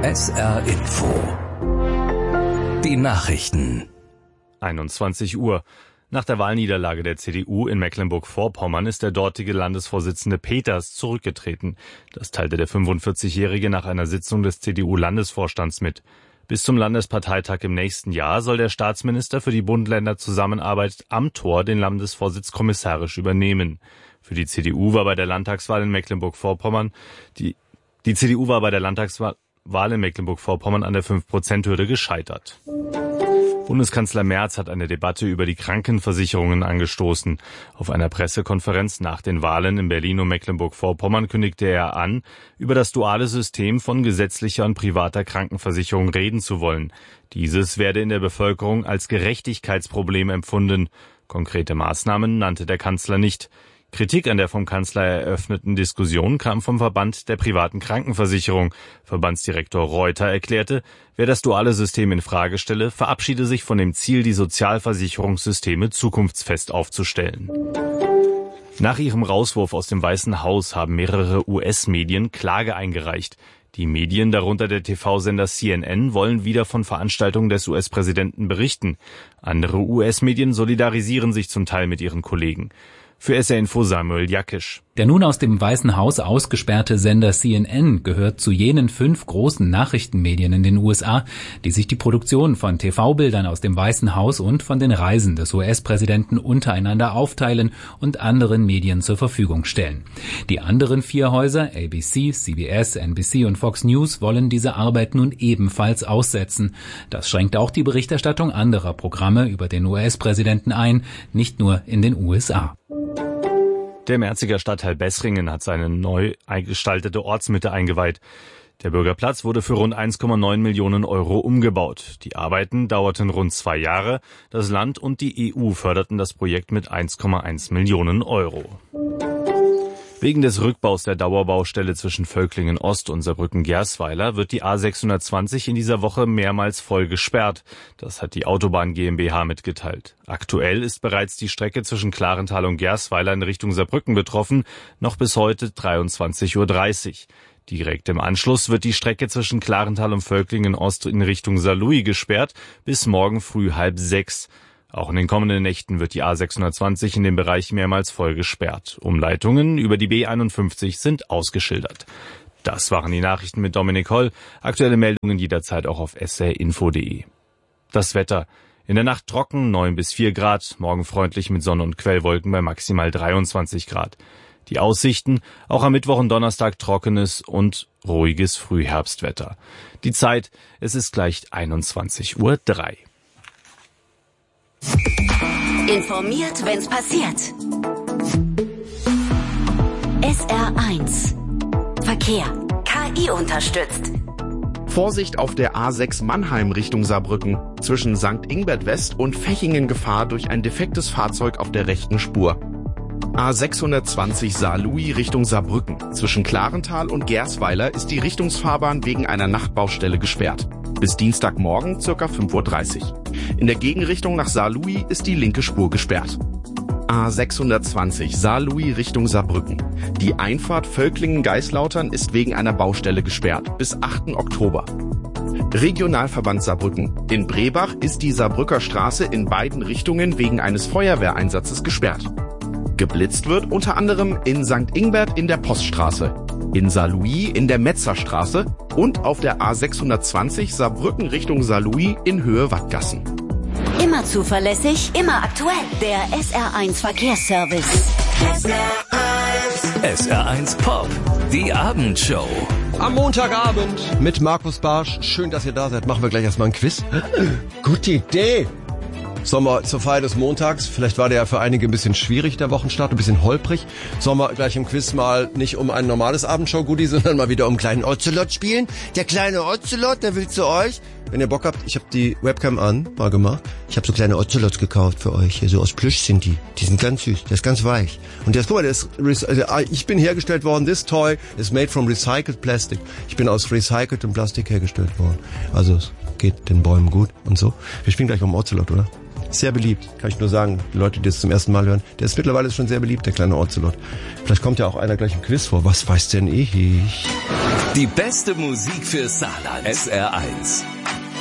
SR Info. Die Nachrichten. 21 Uhr. Nach der Wahlniederlage der CDU in Mecklenburg-Vorpommern ist der dortige Landesvorsitzende Peters zurückgetreten. Das teilte der 45-Jährige nach einer Sitzung des CDU-Landesvorstands mit. Bis zum Landesparteitag im nächsten Jahr soll der Staatsminister für die Bund-Länder-Zusammenarbeit am Tor den Landesvorsitz kommissarisch übernehmen. Für die CDU war bei der Landtagswahl in Mecklenburg-Vorpommern die CDU war bei der Landtagswahl in Mecklenburg-Vorpommern an der 5%-Hürde gescheitert. Bundeskanzler Merz hat eine Debatte über die Krankenversicherungen angestoßen. Auf einer Pressekonferenz nach den Wahlen in Berlin und Mecklenburg-Vorpommern kündigte er an, über das duale System von gesetzlicher und privater Krankenversicherung reden zu wollen. Dieses werde in der Bevölkerung als Gerechtigkeitsproblem empfunden. Konkrete Maßnahmen nannte der Kanzler nicht. Kritik an der vom Kanzler eröffneten Diskussion kam vom Verband der privaten Krankenversicherung. Verbandsdirektor Reuter erklärte, wer das duale System in Frage stelle, verabschiede sich von dem Ziel, die Sozialversicherungssysteme zukunftsfest aufzustellen. Nach ihrem Rauswurf aus dem Weißen Haus haben mehrere US-Medien Klage eingereicht. Die Medien, darunter der TV-Sender CNN, wollen wieder von Veranstaltungen des US-Präsidenten berichten. Andere US-Medien solidarisieren sich zum Teil mit ihren Kollegen. Für SR Info Samuel Jakisch. Der nun aus dem Weißen Haus ausgesperrte Sender CNN gehört zu jenen 5 großen Nachrichtenmedien in den USA, die sich die Produktion von TV-Bildern aus dem Weißen Haus und von den Reisen des US-Präsidenten untereinander aufteilen und anderen Medien zur Verfügung stellen. Die anderen 4 Häuser, ABC, CBS, NBC und Fox News, wollen diese Arbeit nun ebenfalls aussetzen. Das schränkt auch die Berichterstattung anderer Programme über den US-Präsidenten ein, nicht nur in den USA. Der Merziger Stadtteil Bessringen hat seine neu gestaltete Ortsmitte eingeweiht. Der Bürgerplatz wurde für rund 1,9 Millionen Euro umgebaut. Die Arbeiten dauerten rund 2 Jahre. Das Land und die EU förderten das Projekt mit 1,1 Millionen Euro. Wegen des Rückbaus der Dauerbaustelle zwischen Völklingen Ost und Saarbrücken-Gersweiler wird die A620 in dieser Woche mehrmals voll gesperrt. Das hat die Autobahn GmbH mitgeteilt. Aktuell ist bereits die Strecke zwischen Klarental und Gersweiler in Richtung Saarbrücken betroffen, noch bis heute 23:30 Uhr. Direkt im Anschluss wird die Strecke zwischen Klarental und Völklingen Ost in Richtung Saarlouis gesperrt, bis morgen früh 5:30. Auch in den kommenden Nächten wird die A620 in dem Bereich mehrmals voll gesperrt. Umleitungen über die B51 sind ausgeschildert. Das waren die Nachrichten mit Dominik Holl. Aktuelle Meldungen jederzeit auch auf srinfo.de. Das Wetter. In der Nacht trocken, 9 bis 4 Grad. Morgen freundlich mit Sonne und Quellwolken bei maximal 23 Grad. Die Aussichten, auch am Mittwoch und Donnerstag trockenes und ruhiges Frühherbstwetter. Die Zeit, es ist gleich 21:03 Uhr. Informiert, wenn's passiert. SR1 Verkehr. KI unterstützt. Vorsicht auf der A6 Mannheim Richtung Saarbrücken. Zwischen St. Ingbert West und Fechingen Gefahr durch ein defektes Fahrzeug auf der rechten Spur. A620 Saarlouis Richtung Saarbrücken. Zwischen Klarental und Gersweiler ist die Richtungsfahrbahn wegen einer Nachtbaustelle gesperrt. Bis Dienstagmorgen ca. 5:30 Uhr. In der Gegenrichtung nach Saarlouis ist die linke Spur gesperrt. A620 Saarlouis Richtung Saarbrücken. Die Einfahrt Völklingen-Geislautern ist wegen einer Baustelle gesperrt. Bis 8. Oktober. Regionalverband Saarbrücken. In Brebach ist die Saarbrücker Straße in beiden Richtungen wegen eines Feuerwehreinsatzes gesperrt. Geblitzt wird unter anderem in St. Ingbert in der Poststraße, in Saarlouis in der Metzerstraße und auf der A620 Saarbrücken Richtung Saarlouis in Höhe Wattgassen. Immer zuverlässig, immer aktuell. Der SR1 Verkehrsservice. SR1 Pop, die Abendshow. Am Montagabend mit Markus Barsch. Schön, dass ihr da seid. Machen wir gleich erstmal ein Quiz. Gute Idee. Sollen wir zur Feier des Montags, vielleicht war der ja für einige ein bisschen schwierig, der Wochenstart, ein bisschen holprig. Sollen wir gleich im Quiz mal nicht um ein normales Abendshow-Goodie, sondern mal wieder um einen kleinen Ocelot spielen? Der kleine Ocelot, der will zu euch. Wenn ihr Bock habt, ich habe die Webcam an, mal gemacht. Ich habe so kleine Ocelots gekauft für euch. Hier so aus Plüsch sind die. Die sind ganz süß, der ist ganz weich. Und der ist, guck mal, der ist, ich bin hergestellt worden, this toy is made from recycled plastic. Ich bin aus recyceltem Plastik hergestellt worden. Also es geht den Bäumen gut und so. Wir spielen gleich um Ocelot, oder? Sehr beliebt, kann ich nur sagen. Die Leute, die das zum ersten Mal hören. Der ist mittlerweile schon sehr beliebt, der kleine Ocelot. Vielleicht kommt ja auch einer gleich im Quiz vor. Was weiß denn ich? Die beste Musik für Saarland. SR1.